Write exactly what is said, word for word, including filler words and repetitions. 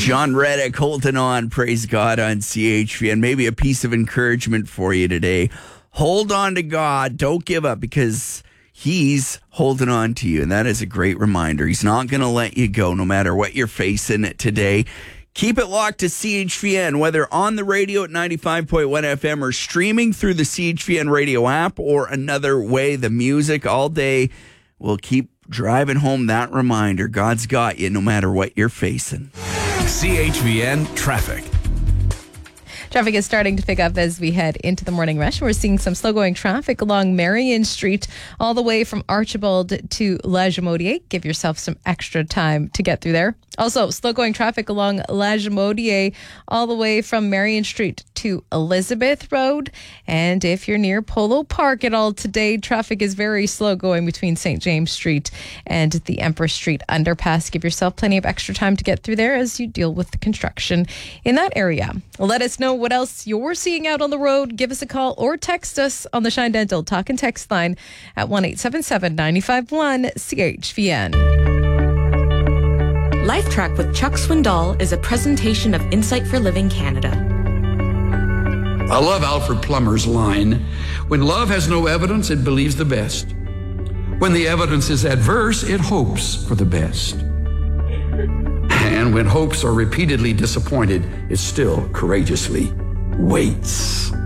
John Reddick holding on, praise God, on C H V N. Maybe a piece of encouragement for you today. Hold on to God. Don't give up, because He's holding on to you. And that is a great reminder. He's not going to let you go no matter what you're facing today. Keep it locked to C H V N, whether on the radio at ninety-five point one F M or streaming through the C H V N radio app or another way, the music all day. We'll keep driving home that reminder. God's got you no matter what you're facing. C H V N traffic. Traffic is starting to pick up as we head into the morning rush. We're seeing some slow-going traffic along Marion Street all the way from Archibald to La Jamodier. Give yourself some extra time to get through there. Also, slow-going traffic along La Jamodier all the way from Marion Street to Elizabeth Road. And if you're near Polo Park at all today, traffic is very slow going between Saint James Street and the Empress Street underpass. Give yourself plenty of extra time to get through there as you deal with the construction in that area. Let us know what else you're seeing out on the road. Give us a call or text us on the Shine Dental talk and text line at one eight seven seven, nine five one, C H V N. Life Track with Chuck Swindoll is a presentation of Insight for Living Canada. I love Alfred Plummer's line, when love has no evidence, it believes the best. When the evidence is adverse, it hopes for the best. And when hopes are repeatedly disappointed, it still courageously waits.